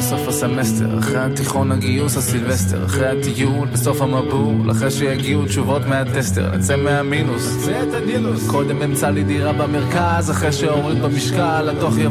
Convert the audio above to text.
בסוף הסמסטר, אחרי התיכון הגיוס הסילבסטר, אחרי הטיול בסוף המבול, אחרי שיגיעו תשובות מהטסטר, נצא מהמינוס, קודם אמצא לי דירה במרכז, אחרי שהוריד במשקל, הדוח